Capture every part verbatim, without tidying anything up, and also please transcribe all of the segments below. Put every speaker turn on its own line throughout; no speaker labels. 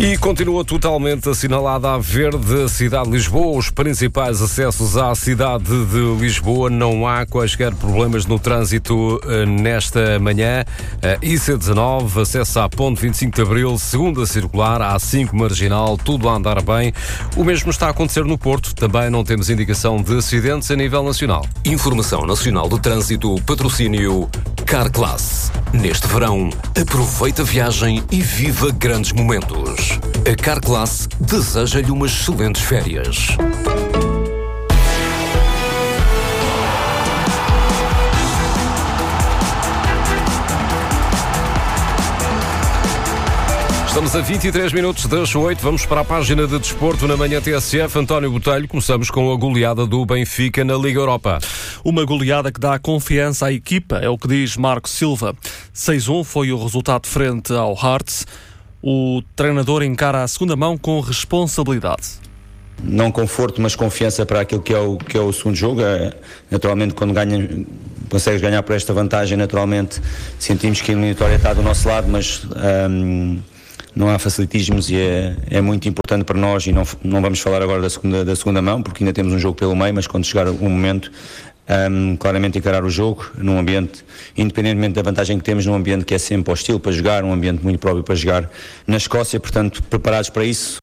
E continua totalmente assinalada a verde a cidade de Lisboa. Os principais acessos à cidade de Lisboa. Não há quaisquer problemas no trânsito nesta manhã. I C dezanove, acesso à Ponte vinte e cinco de Abril, segunda circular, A cinco marginal, tudo a andar bem. O mesmo está a acontecer no Porto. Também não temos indicação de acidentes a nível nacional.
Informação Nacional do Trânsito, patrocínio Carclass. Neste verão, aproveita a viagem e viva grandes momentos. A Carclass deseja-lhe umas excelentes férias.
Estamos a vinte e três minutos das oito. Vamos para a página de desporto na manhã T S F. António Botelho, começamos com a goleada do Benfica na Liga Europa.
Uma goleada que dá confiança à equipa, é o que diz Marco Silva. seis a um foi o resultado frente ao Hearts. O treinador encara a segunda mão com responsabilidade.
Não conforto, mas confiança para aquilo que é o, que é o segundo jogo. É, naturalmente, quando ganha, consegues ganhar por esta vantagem, naturalmente sentimos que a eliminatória está do nosso lado, mas hum, não há facilitismos e é, é muito importante para nós. E não, não vamos falar agora da segunda, da segunda mão, porque ainda temos um jogo pelo meio, mas quando chegar o momento, Um, claramente encarar o jogo num ambiente, independentemente da vantagem que temos, num ambiente que é sempre hostil para jogar, um ambiente muito próprio para jogar na Escócia, portanto preparados para isso.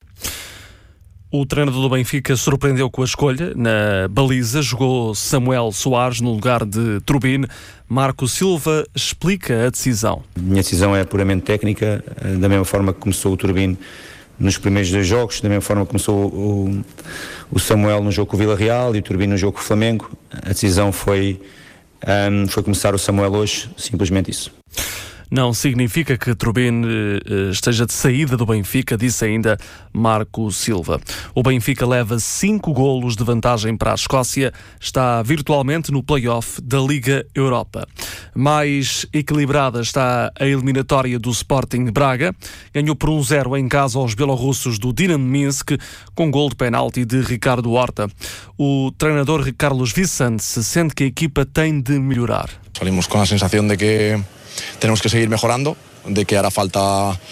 O treinador do Benfica surpreendeu com a escolha. Na baliza jogou Samuel Soares no lugar de Turbin. Marco Silva explica a decisão.
A minha decisão é puramente técnica, da mesma forma que começou o Turbin nos primeiros dois jogos, da mesma forma que começou o, o Samuel no jogo com o Vila Real e o Turbin no jogo com o Flamengo. A decisão foi, um, foi começar o Samuel hoje, simplesmente isso.
Não significa que Turbin eh, esteja de saída do Benfica, disse ainda Marco Silva. O Benfica leva cinco golos de vantagem para a Escócia, está virtualmente no play-off da Liga Europa. Mais equilibrada está a eliminatória do Sporting de Braga. Ganhou por um zero em casa aos bielorrussos do Dinamo Minsk, com gol de penalti de Ricardo Horta. O treinador Carlos Vicente sente que a equipa tem de melhorar.
Salimos com a sensação de que tenemos que seguir mejorando, de que hará falta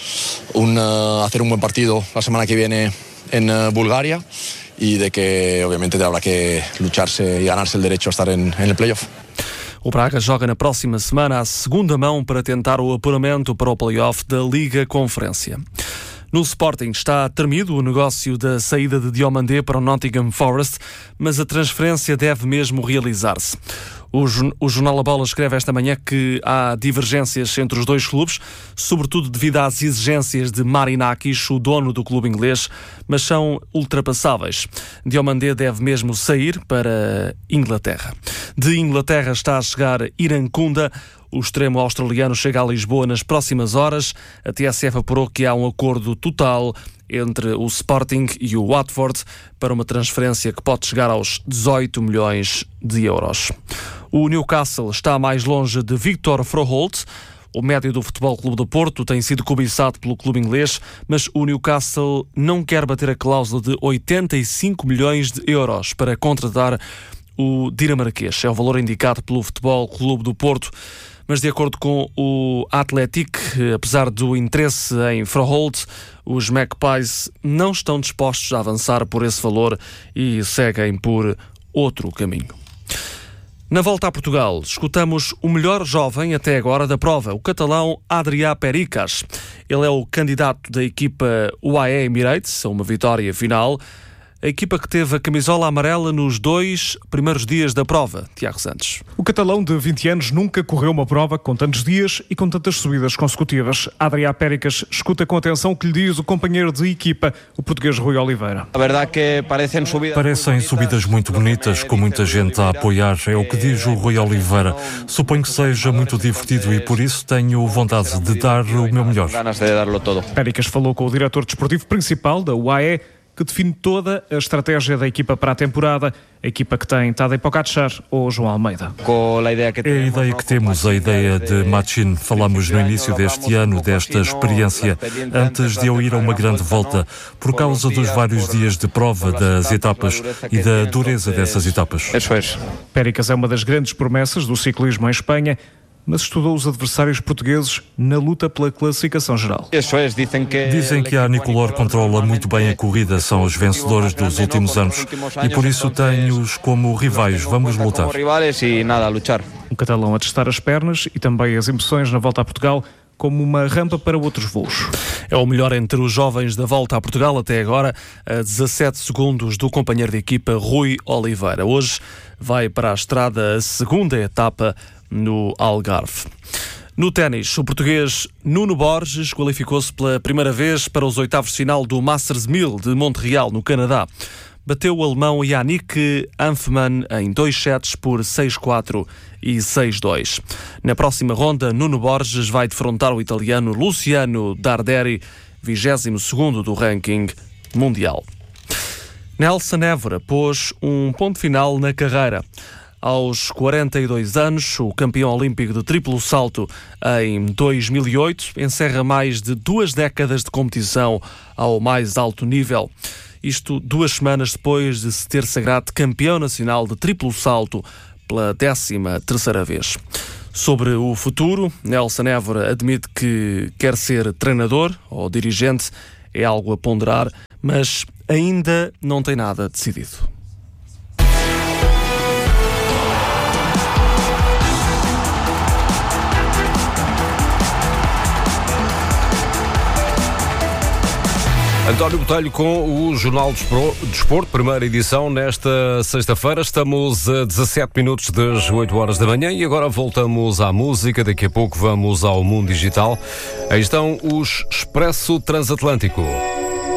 un, uh, hacer un buen partido la semana que viene en uh, Bulgaria y de que obviamente habrá que lucharse y ganarse el derecho a estar en, en el playoff.
O Braga joga na próxima semana a segunda mão para tentar o apuramento para o playoff da Liga Conferência. No Sporting está termido o negócio da saída de Diomandé para o Nottingham Forest, mas a transferência deve mesmo realizar-se. O, o Jornal A Bola escreve esta manhã que há divergências entre os dois clubes, sobretudo devido às exigências de Marinakis, o dono do clube inglês, mas são ultrapassáveis. Diomandé deve mesmo sair para Inglaterra. De Inglaterra está a chegar Irankunda. O extremo australiano chega a Lisboa nas próximas horas. A T S F apurou que há um acordo total entre o Sporting e o Watford para uma transferência que pode chegar aos dezoito milhões de euros. O Newcastle está mais longe de Victor Froholt. O médio do Futebol Clube do Porto tem sido cobiçado pelo clube inglês, mas o Newcastle não quer bater a cláusula de oitenta e cinco milhões de euros para contratar o dinamarquês. É o valor indicado pelo Futebol Clube do Porto. Mas de acordo com o Athletic, apesar do interesse em Froholt, os Magpies não estão dispostos a avançar por esse valor e seguem por outro caminho. Na volta a Portugal, escutamos o melhor jovem até agora da prova, o catalão Adrià Pericas. Ele é o candidato da equipa U A E Emirates a uma vitória final. A equipa que teve a camisola amarela nos dois primeiros dias da prova, Tiago Santos.
O catalão de vinte anos nunca correu uma prova com tantos dias e com tantas subidas consecutivas. Adrià Pericas escuta com atenção o que lhe diz o companheiro de equipa, o português Rui Oliveira.
A verdade que parecem subidas...
Parecem subidas muito bonitas, com muita gente a apoiar, é o que diz o Rui Oliveira. Suponho que seja muito divertido e por isso tenho vontade de dar o meu melhor.
Pericas falou com o diretor desportivo principal da U A E, que define toda a estratégia da equipa para a temporada, a equipa que tem Tadej Pogačar ou João Almeida.
É a ideia que temos, a ideia de Machin. Falamos no início deste ano desta experiência, antes de eu ir a uma grande volta, por causa dos vários dias de prova das etapas e da dureza dessas etapas.
Pericas é uma das grandes promessas do ciclismo em Espanha. mas estudou os adversários portugueses na luta pela classificação geral.
Dizem que a Nicolor controla muito bem a corrida, são os vencedores dos últimos anos e por isso tenho-os como rivais. Vamos lutar.
Um catalão a testar as pernas e também as emoções na volta a Portugal como uma rampa para outros voos.
É o melhor entre os jovens da volta a Portugal até agora, a dezassete segundos do companheiro de equipa Rui Oliveira. Hoje vai para a estrada a segunda etapa no Algarve. No ténis, o português Nuno Borges qualificou-se pela primeira vez para os oitavos de final do Masters mil de Montreal, no Canadá. Bateu o alemão Yannick Hanfmann em dois sets por seis quatro e seis dois. Na próxima ronda, Nuno Borges vai defrontar o italiano Luciano Darderi, vigésimo segundo do ranking mundial. Nelson Évora pôs um ponto final na carreira. Aos quarenta e dois anos, o campeão olímpico de triplo salto em dois mil e oito encerra mais de duas décadas de competição ao mais alto nível. Isto duas semanas depois de se ter sagrado campeão nacional de triplo salto pela décima terceira vez. Sobre o futuro, Nelson Évora admite que quer ser treinador ou dirigente, é algo a ponderar, mas ainda não tem nada decidido.
António Botelho com o Jornal do Desporto, primeira edição nesta sexta-feira. Estamos a dezassete minutos das oito horas da manhã e agora voltamos à música. Daqui a pouco vamos ao mundo digital. Aí estão os Expresso Transatlântico.